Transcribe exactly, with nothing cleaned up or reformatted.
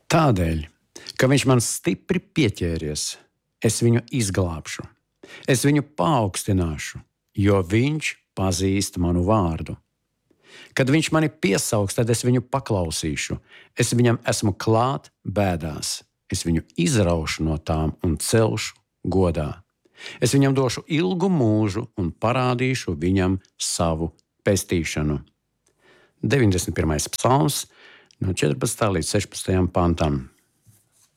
Tādēļ, ka viņš man stipri pieķēries, es viņu izglābšu. Es viņu paaugstināšu, jo viņš pazīst manu vārdu. Kad viņš mani piesauks, tad es viņu paklausīšu. Es viņam esmu klāt bēdās. Es viņu izraušu no tām un celšu godā. Es viņam došu ilgu mūžu un parādīšu viņam savu pestīšanu. deviņdesmit pirmais psalms, no četrpadsmitā līdz sešpadsmitajam pantam.